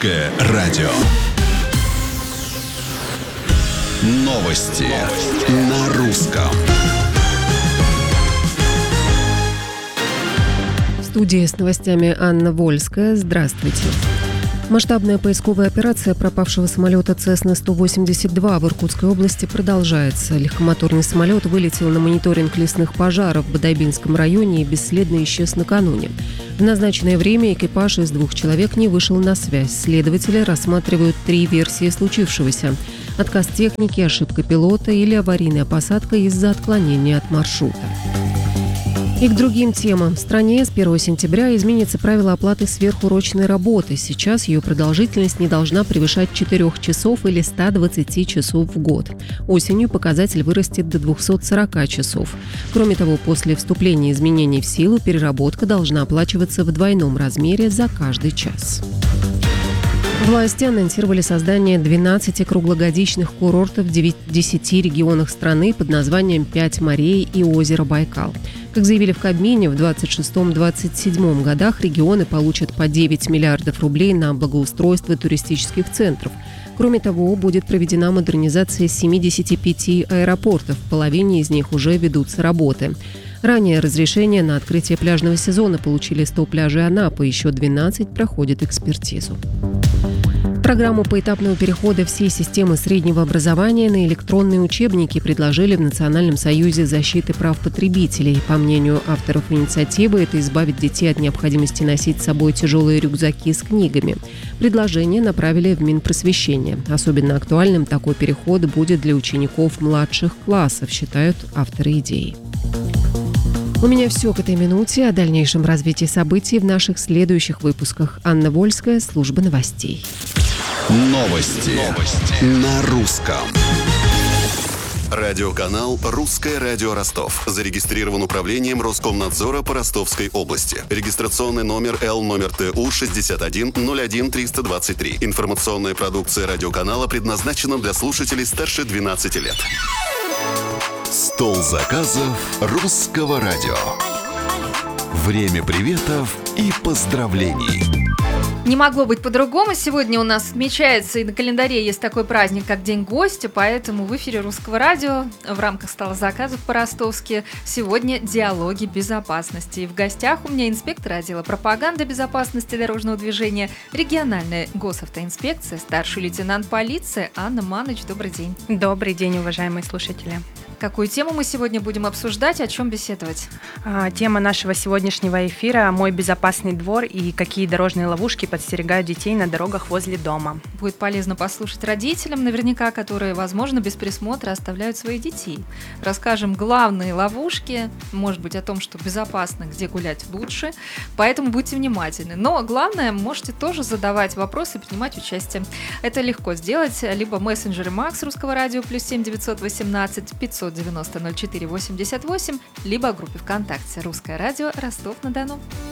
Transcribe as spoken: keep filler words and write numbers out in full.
Русское радио. Новости, Новости. на русском. В студии с новостями Анна Вольская. Здравствуйте. Масштабная поисковая операция пропавшего самолета Цесна сто восемьдесят два в Иркутской области продолжается. Легкомоторный самолет вылетел на мониторинг лесных пожаров в Бодайбинском районе и бесследно исчез накануне. В назначенное время экипаж из двух человек не вышел на связь. Следователи рассматривают три версии случившегося: отказ техники, ошибка пилота или аварийная посадка из-за отклонения от маршрута. И к другим темам. В стране с первого сентября изменится правило оплаты сверхурочной работы. Сейчас ее продолжительность не должна превышать четырех часов или ста двадцати часов в год. Осенью показатель вырастет до двухсот сорока часов. Кроме того, после вступления изменений в силу переработка должна оплачиваться в двойном размере за каждый час. Власти анонсировали создание двенадцати круглогодичных курортов в десяти регионах страны под названием «Пять морей» и озеро Байкал. Как заявили в Кабмине, в двадцать шестом - двадцать седьмом годах регионы получат по девять миллиардов рублей на благоустройство туристических центров. Кроме того, будет проведена модернизация семидесяти пяти аэропортов, в половине из них уже ведутся работы. Ранее разрешение на открытие пляжного сезона получили сто пляжей Анапы, еще двенадцать проходят экспертизу. Программу поэтапного перехода всей системы среднего образования на электронные учебники предложили в Национальном союзе защиты прав потребителей. По мнению авторов инициативы, это избавит детей от необходимости носить с собой тяжелые рюкзаки с книгами. Предложение направили в Минпросвещение. Особенно актуальным такой переход будет для учеников младших классов, считают авторы идеи. У меня все к этой минуте. О дальнейшем развитии событий в наших следующих выпусках. Анна Вольская, служба новостей. Новости, Новости. на русском. Радиоканал «Русское радио Ростов». Зарегистрирован управлением Роскомнадзора по Ростовской области. Регистрационный номер Л номер Т У шестьдесят один ноль один триста двадцать три. Информационная продукция радиоканала предназначена для слушателей старше двенадцати лет. Стол заказов «Русского радио». Время приветов и поздравлений. Не могло быть по-другому. Сегодня у нас отмечается, и на календаре есть такой праздник, как День гостя, поэтому в эфире Русского радио в рамках стола заказов по-ростовски сегодня диалоги безопасности. И в гостях у меня инспектор отдела пропаганды безопасности дорожного движения, региональная госавтоинспекция, старший лейтенант полиции Анна Маныч. Добрый день. Добрый день, уважаемые слушатели. Какую тему мы сегодня будем обсуждать, о чем беседовать? А, тема нашего сегодняшнего эфира – «Мой безопасный двор» и какие дорожные ловушки подстерегают детей на дорогах возле дома. Будет полезно послушать родителям, наверняка, которые, возможно, без присмотра оставляют своих детей. Расскажем главные ловушки, может быть, о том, что безопасно, где гулять лучше, поэтому будьте внимательны. Но главное, можете тоже задавать вопросы и принимать участие. Это легко сделать, либо мессенджеры Макс Русского радио плюс семь девятьсот восемнадцать пятьсот девяносто ноль четыре восемьдесят восемь, либо в группе ВКонтакте «Русское радио Ростов-на-Дону».